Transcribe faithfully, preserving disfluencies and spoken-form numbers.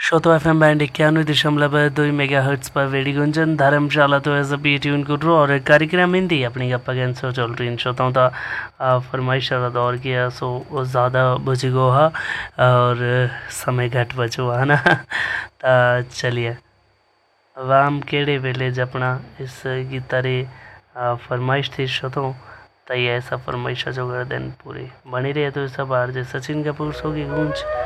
शोतो F M band इक्यानवे दशमलव दो मेगा हर्ट्स पर वेडी गुंजन धर्मशाला तो ऐसा बी ट्यून कर रो और कार्यक्रम हिंदी अपनी गप्पा गैन सो चल रही शोतों का फरमाइश का दौर किया सो ज़्यादा बुझ गो हा और समय घट बचो है ना। तो चलिए वाम केड़े वेले अपना इस गीतारे फरमाइश थी शोतों तय ऐसा फरमाइशा जो कर दिन पूरे बनी रहे तो सब आर जे सचिन कपूर सो की गूंज